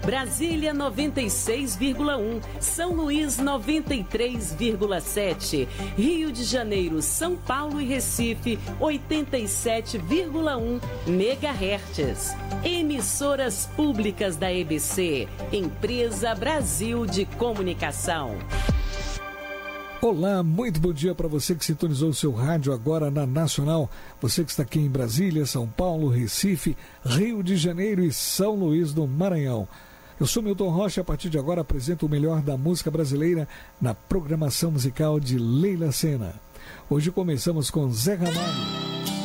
Brasília 96,1, São Luís 93,7, Rio de Janeiro, São Paulo e Recife 87,1 MHz. Emissoras públicas da EBC, Empresa Brasil de Comunicação. Olá, muito bom dia para você que sintonizou o seu rádio agora na Nacional. Você que está aqui em Brasília, São Paulo, Recife, Rio de Janeiro e São Luís do Maranhão. Eu sou Milton Rocha e a partir de agora apresento o melhor da música brasileira na programação musical de Leila Sena. Hoje começamos com Zé Ramalho.